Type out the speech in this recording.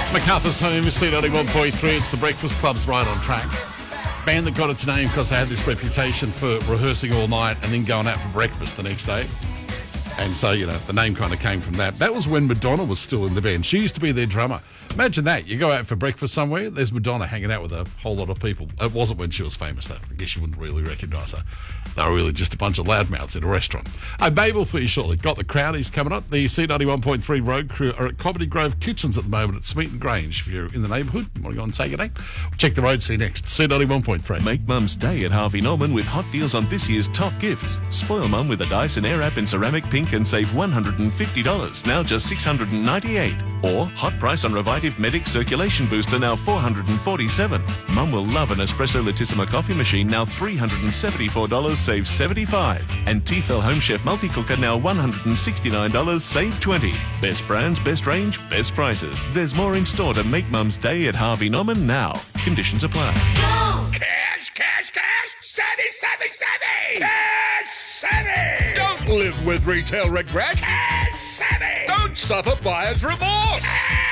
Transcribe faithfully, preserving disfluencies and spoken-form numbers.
MacArthur's Home, C ninety-one point three. It's the Breakfast Club's Right on Track. Band that got its name because they had this reputation for rehearsing all night and then going out for breakfast the next day. And so, you know, the name kind of came from that. That was when Madonna was still in the band. She used to be their drummer. Imagine that. You go out for breakfast somewhere, there's Madonna hanging out with a whole lot of people. It wasn't when she was famous, though. I guess you wouldn't really recognise her. They were really just a bunch of loudmouths in a restaurant. Uh, Babel for you shortly. Got the Crowdies coming up. The C ninety-one point three Road Crew are at Comedy Grove Kitchens at the moment at Smeaton Grange. If you're in the neighbourhood, you want to go and say good day? Check the roads for you next. C ninety-one point three. Make Mum's Day at Harvey Norman with hot deals on this year's top gifts. Spoil Mum with a Dyson Airwrap in ceramic pink and save one hundred fifty dollars, now just six hundred ninety-eight dollars. Or hot price on Revitive Medic Circulation Booster, now four hundred forty-seven dollars. Mum will love an Espresso Latissima coffee machine, now three hundred seventy-four dollars, save seventy-five dollars. And Tefal Home Chef Multi-Cooker, now one hundred sixty-nine dollars, save twenty dollars. Best brands, best range, best prices. There's more in store to make Mum's Day at Harvey Norman now. Conditions apply. Cash, cash, cash! Savvy, savvy, savvy! Cash savvy! Don't live with retail regret. Cash savvy! Don't suffer buyer's remorse.